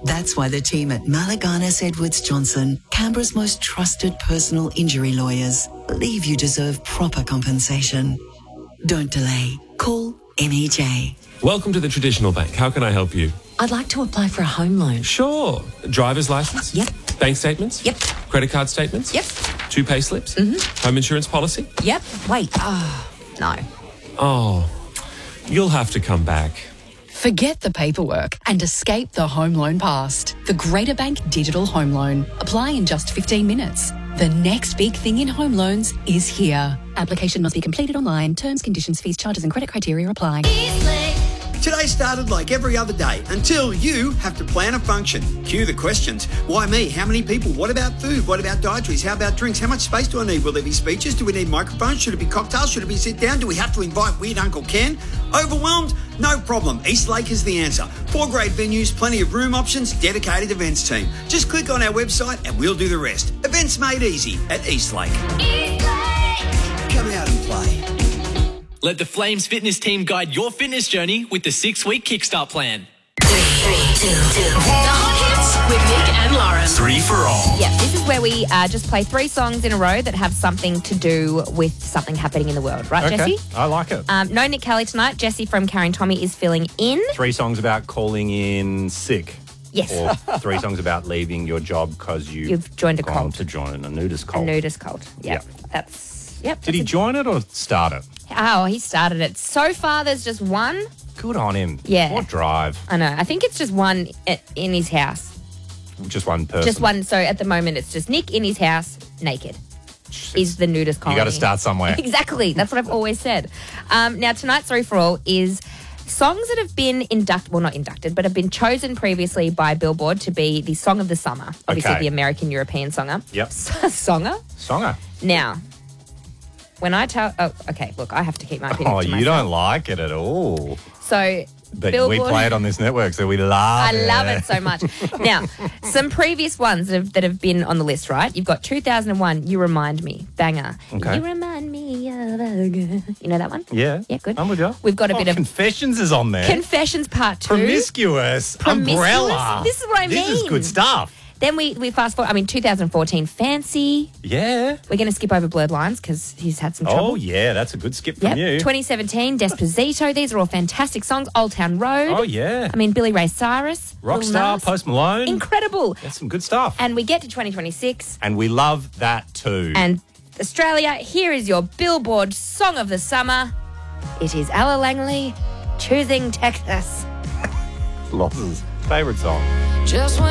That's why the team at Malaganas Edwards Johnson, Canberra's most trusted personal injury lawyers, believe you deserve proper compensation. Don't delay. Call MEJ. Welcome to the Traditional Bank. How can I help you? I'd like to apply for a home loan. Sure. Driver's license? Yep. Bank statements? Yep. Credit card statements? Yep. 2 pay slips? Mm-hmm. Home insurance policy? Yep. Wait. No. Oh, you'll have to come back. Forget the paperwork and escape the home loan past. The Greater Bank Digital Home Loan. Apply in just 15 minutes. The next big thing in home loans is here. Application must be completed online. Terms, conditions, fees, charges and credit criteria apply. Today started like every other day until you have to plan a function. Cue the questions. Why me? How many people? What about food? What about dietaries? How about drinks? How much space do I need? Will there be speeches? Do we need microphones? Should it be cocktails? Should it be sit down? Do we have to invite Weird Uncle Ken? Overwhelmed? No problem. Eastlake is the answer. 4 great venues, plenty of room options, dedicated events team. Just click on our website and we'll do the rest. Events made easy at Eastlake. Come out and play. Let the Flames fitness team guide your fitness journey with the 6-week Kickstart plan. 3, 2, 2. The Hot Hits with Nick and Lauren. 3 for all. Yeah, this is where we just play 3 songs in a row that have something to do with something happening in the world. Right, Okay, Jesse? I like it. No Nick Kelly tonight. Jesse from Karen Tommy is filling in. 3 songs about calling in sick. Yes. Or 3 songs about leaving your job because You've joined a gone cult. to join a nudist cult. A nudist cult. Yeah. Yep. That's Did he join it or start it? Oh, he started it. So far, there's just one. Good on him. Yeah. What drive? I know. I think it's just one in his house. Just one person. Just one. So at the moment, it's just Nick in his house, naked. Is the nudist colony. You got to start somewhere. Exactly. That's what I've always said. Now, tonight's Sorry for All is songs that have been not inducted, but have been chosen previously by Billboard to be the Song of the Summer. Obviously, the American-European songer. Yep. Songer? Now, when I tell... Oh, okay, look, I have to keep my opinion to myself. You don't like it at all. So... But Billboard, we play it on this network, so we love it. I love it so much. Now, some previous ones that have been on the list, right? You've got 2001, You Remind Me, banger. Okay. You remind me of a girl. You know that one? Yeah. Yeah, good. I'm with you. We've got a bit of... Confessions is on there. Confessions Part 2. Promiscuous. Umbrella. This is what I mean. This is good stuff. Then we fast forward, 2014, Fancy. Yeah. We're going to skip over Blurred Lines because he's had some trouble. Oh, yeah, that's a good skip from you. 2017, Desposito. These are all fantastic songs. Old Town Road. Oh, yeah. Billy Ray Cyrus. Rockstar, Post Malone. Incredible. That's some good stuff. And we get to 2026. And we love that too. And Australia, here is your Billboard Song of the Summer. It is Ella Langley, Choosing Texas. Losses. Favourite song. Just when